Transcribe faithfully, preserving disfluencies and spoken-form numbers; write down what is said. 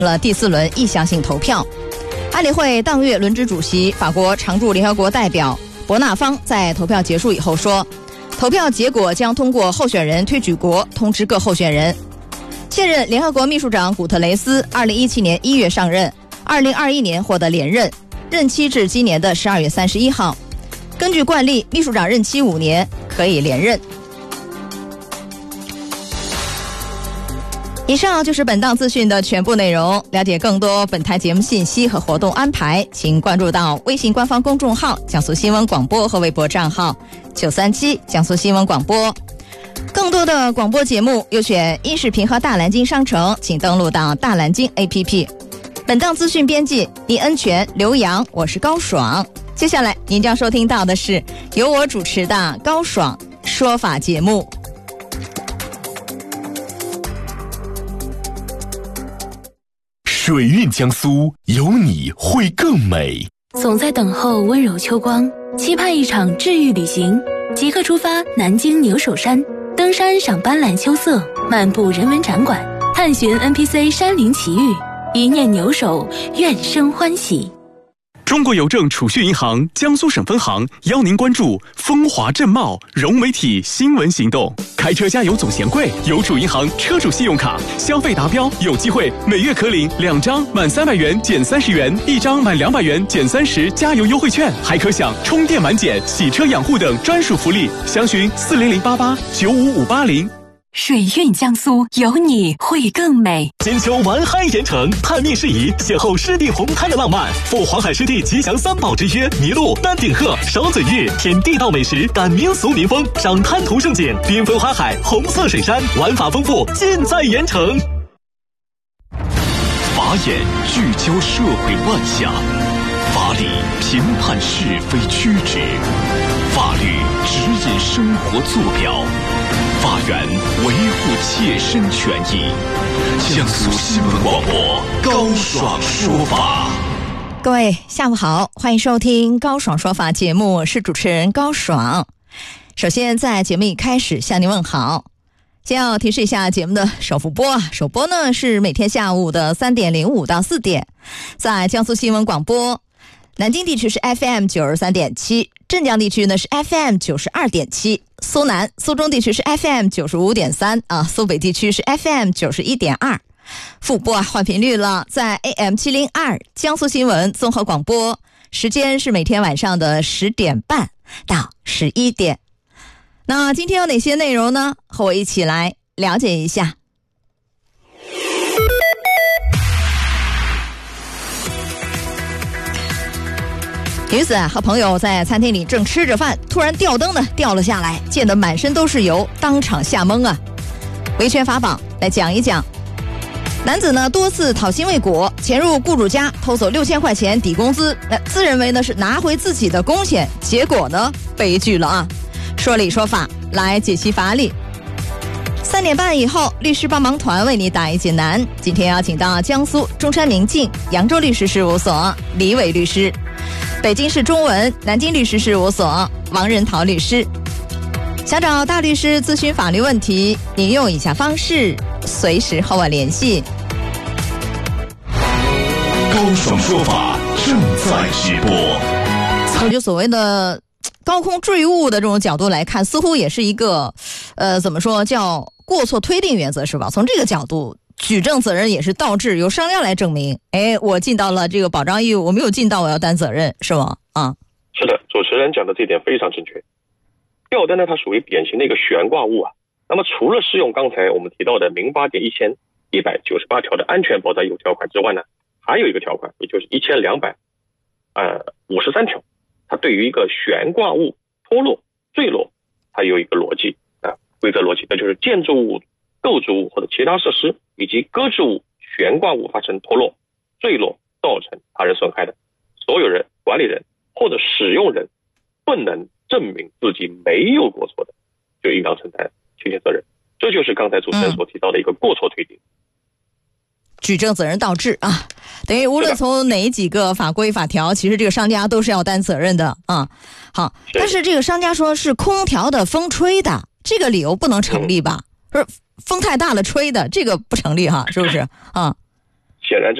了第四轮意向性投票。安理会当月轮值主席、法国常驻联合国代表伯纳方在投票结束以后说，投票结果将通过候选人推举国通知各候选人。现任联合国秘书长古特雷斯二零一七年一月上任，二零二一年获得连任，任期至今年的十二月三十一号。根据惯例，秘书长任期五年，可以连任。以上就是本档资讯的全部内容。了解更多本台节目信息和活动安排，请关注到微信官方公众号江苏新闻广播和微博账号九三七江苏新闻广播。更多的广播节目优选音视频和大蓝鲸商城，请登录到大蓝鲸 A P P。 本档资讯编辑倪恩泉、刘洋，我是高爽。接下来您将收听到的是由我主持的高爽说法节目。 水韵江苏，有你会更美。 总在等候温柔秋光，期盼一场治愈旅行，即刻出发南京牛首山，登山赏斑斓秋色，漫步人文展馆，探寻 N P C 山林奇遇，一念牛首，愿生欢喜。 中国邮政储蓄银行江苏省分行邀您关注风华正茂融媒体新闻行动。开车加油总嫌贵，邮储银行车主信用卡消费达标有机会每月可领两张满三百元减三十元，一张满两百元减三十加油优惠券，还可享充电满减、洗车养护等专属福利。详询四零零八八九五五八零。 水韵江苏，有你会更美。 金秋玩嗨盐城，探秘事宜，邂逅湿地红滩的浪漫，赴黄海湿地吉祥三宝之约，麋鹿、丹顶鹤、手嘴日，品地道美食，感民俗民风，赏滩涂胜景，缤纷花海，红色水山，玩法丰富，尽在盐城。 法眼聚焦社会万象，法理评判是非曲直，法律指引生活坐标，法源维护切身权益。江苏新闻广播高爽说法。 各位下午好，欢迎收听高爽说法节目，我是主持人高爽。首先在节目一开始向您问好。先要提示一下节目的首复播啊，首播呢是每天下午的三点零五到四点，在江苏新闻广播。南京地区是 F M 九十三点七，镇江地区呢是 F M 九十二点七，苏南、苏中地区是 F M 九十五点三啊，苏北地区是 F M 九十一点二。复播啊，换频率了，在 A M 七零二江苏新闻综合广播，时间是每天晚上的十点半到十一点。那今天有哪些内容呢？和我一起来了解一下。女子啊和朋友在餐厅里正吃着饭，突然吊灯呢掉了下来，溅得满身都是油，当场吓懵啊！维权法宝来讲一讲。男子呢多次讨薪未果，潜入雇主家偷走六千块钱抵工资，那自认为呢是拿回自己的工钱，结果呢悲剧了啊！说理说法来解析法理。三点半以后，律师帮忙团为你答疑解难。今天邀请到江苏中山明镜扬州律师事务所李伟律师，北京市中文南京律师事务所王仁桃律师。想找大律师咨询法律问题，您用以下方式随时和我联系。 高爽说法正在直播。 就所谓的高空坠物的这种角度来看，似乎也是一个呃，怎么说叫过错推定原则是吧？从这个角度，举证责任也是倒置，由商家来证明，哎，我尽到了这个保障义务，我没有尽到，我要担责任，是吗？啊， 是的，主持人讲的这一点非常正确。吊灯呢，它属于典型的一个悬挂物啊。那么除了适用刚才我们提到的零八点一千一百九十八条的安全保载有条款之外呢，还有一个条款，也就是一千两百呃五十三条，它对于一个悬挂物脱落、坠落，它有一个逻辑啊，规则逻辑，那就是建筑物、构筑物或者其他设施以及搁置物、悬挂物发生脱落、坠落造成他人损害的，所有人、管理人或者使用人不能证明自己没有过错的，就应当承担侵权责任。这就是刚才主持人所提到的一个过错推定。嗯， 举证责任倒置啊，等于无论从哪几个法规法条，其实这个商家都是要担责任的啊。好，但是这个商家说是空调的风吹的，这个理由不能成立吧？不是风太大了吹的，这个不成立哈，是不是啊？ 显然这